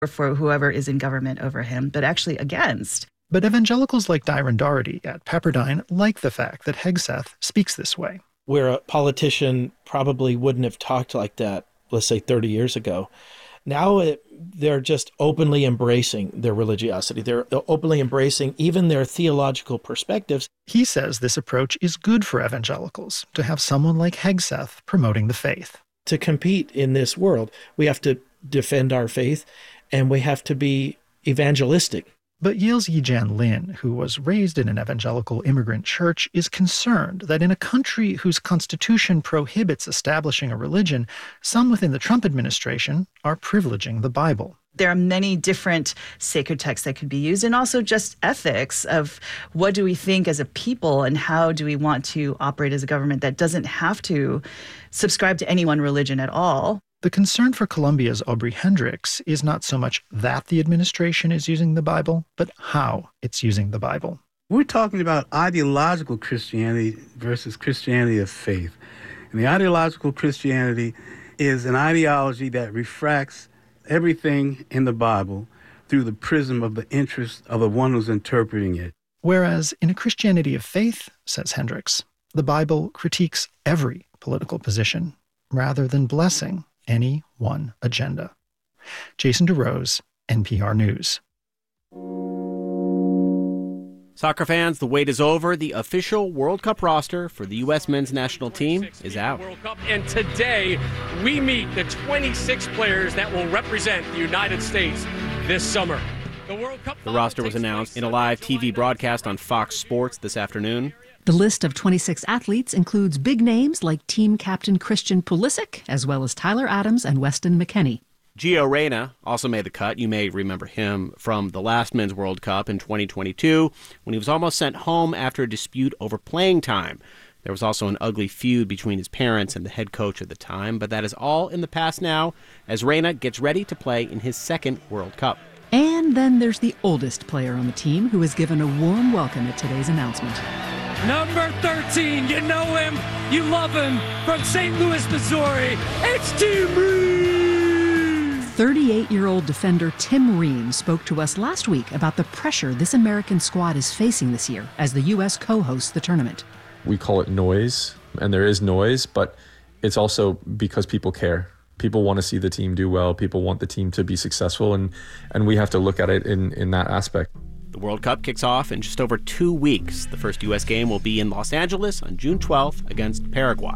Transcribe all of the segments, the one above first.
or for whoever is in government over him, but actually against. But evangelicals like Dyron Doherty at Pepperdine like the fact that Hegseth speaks this way. Where a politician probably wouldn't have talked like that, let's say 30 years ago. Now they're just openly embracing their religiosity. They're openly embracing even their theological perspectives. He says this approach is good for evangelicals, to have someone like Hegseth promoting the faith. To compete in this world, we have to defend our faith, and we have to be evangelistic. But Yale's Yi-Jan Lin, who was raised in an evangelical immigrant church, is concerned that in a country whose constitution prohibits establishing a religion, some within the Trump administration are privileging the Bible. There are many different sacred texts that could be used, and also just ethics of what do we think as a people and how do we want to operate as a government that doesn't have to subscribe to any one religion at all. The concern for Columbia's Aubrey Hendricks is not so much that the administration is using the Bible, but how it's using the Bible. We're talking about ideological Christianity versus Christianity of faith. And the ideological Christianity is an ideology that refracts everything in the Bible through the prism of the interest of the one who's interpreting it. Whereas in a Christianity of faith, says Hendricks, the Bible critiques every political position rather than blessing any one agenda. Jason DeRose, NPR News. Soccer fans, the wait is over. The official World Cup roster for the U.S. men's national team is out. And today, we meet the 26 players that will represent the United States this summer. The roster was announced in a live TV broadcast on Fox Sports this afternoon. The list of 26 athletes includes big names like team captain Christian Pulisic, as well as Tyler Adams and Weston McKennie. Gio Reyna also made the cut. You may remember him from the last Men's World Cup in 2022, when he was almost sent home after a dispute over playing time. There was also an ugly feud between his parents and the head coach at the time, but that is all in the past now, as Reyna gets ready to play in his second World Cup. And then there's the oldest player on the team who was given a warm welcome at today's announcement. Number 13, you know him, you love him, from St. Louis, Missouri, it's Tim Ream! 38-year-old defender Tim Ream spoke to us last week about the pressure this American squad is facing this year as the U.S. co-hosts the tournament. We call it noise, and there is noise, but it's also because people care. People want to see the team do well. People want the team to be successful, and we have to look at it in that aspect. The World Cup kicks off in just over 2 weeks. The first U.S. game will be in Los Angeles on June 12th against Paraguay.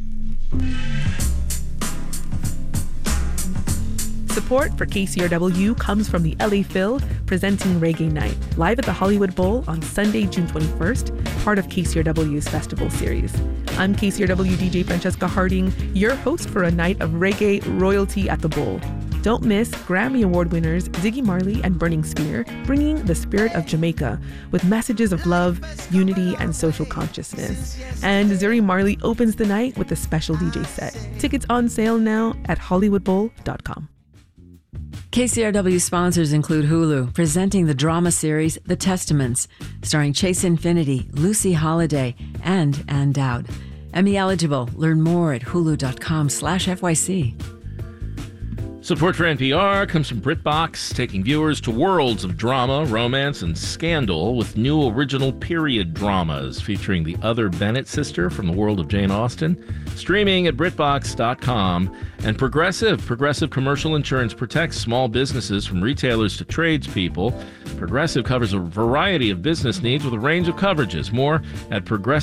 Support for KCRW comes from the LA Phil, presenting Reggae Night, live at the Hollywood Bowl on Sunday, June 21st, part of KCRW's festival series. I'm KCRW DJ Francesca Harding, your host for a night of reggae royalty at the Bowl. Don't miss Grammy Award winners Ziggy Marley and Burning Spear, bringing the spirit of Jamaica with messages of love, unity, and social consciousness. And Zuri Marley opens the night with a special DJ set. Tickets on sale now at hollywoodbowl.com. KCRW sponsors include Hulu, presenting the drama series The Testaments, starring Chase Infinity, Lucy Holiday, and Ann Dowd. Emmy eligible. Learn more at hulu.com/FYC. Support for NPR comes from BritBox, taking viewers to worlds of drama, romance, and scandal with new original period dramas featuring the other Bennett sister from the world of Jane Austen. Streaming at BritBox.com. And Progressive Commercial Insurance protects small businesses from retailers to tradespeople. Progressive covers a variety of business needs with a range of coverages. More at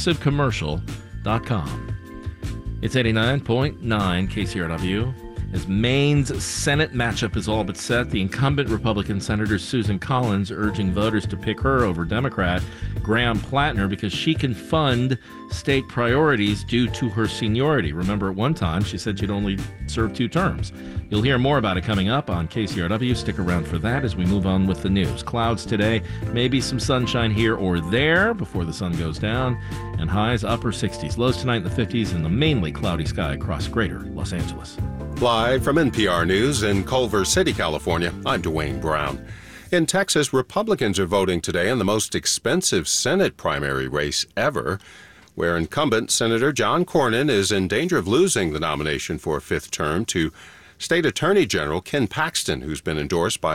ProgressiveCommercial.com. It's 89.9 KCRW. As Maine's Senate matchup is all but set, the incumbent Republican Senator Susan Collins urging voters to pick her over Democrat Graham Plattner because she can fund state priorities due to her seniority. Remember, at one time, she said she'd only serve 2 terms. You'll hear more about it coming up on KCRW. Stick around for that as we move on with the news. Clouds today, maybe some sunshine here or there before the sun goes down, and highs upper 60s. Lows tonight in the 50s and the mainly cloudy sky across greater Los Angeles. Live from NPR News in Culver City, California, I'm Dwayne Brown. In Texas, Republicans are voting today in the most expensive Senate primary race ever, where incumbent Senator John Cornyn is in danger of losing the nomination for a 5th term to State Attorney General Ken Paxton, who's been endorsed by